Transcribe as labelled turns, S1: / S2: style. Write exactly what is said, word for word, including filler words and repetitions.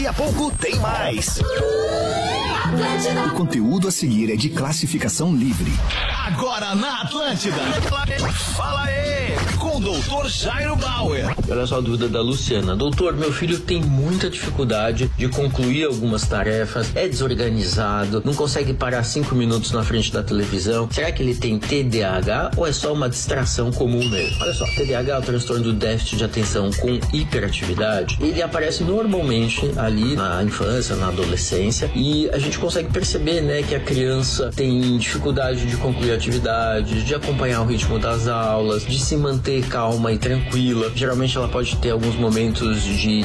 S1: Daqui a pouco tem mais. O conteúdo a seguir é de classificação livre. Agora na Atlântida. Fala aí, com o doutor Jairo Bauer.
S2: Olha só a dúvida da Luciana. Doutor, meu filho tem muita dificuldade de concluir algumas tarefas, é desorganizado, não consegue parar cinco minutos na frente da televisão. Será que ele tem T D A H ou é só uma distração comum mesmo? Olha só, T D A H é o transtorno do déficit de atenção com hiperatividade. Ele aparece normalmente ali na infância, na adolescência, e a gente consegue perceber, né, que a criança tem dificuldade de concluir atividades, de acompanhar o ritmo das aulas, de se manter calma e tranquila. Geralmente ela pode ter alguns momentos de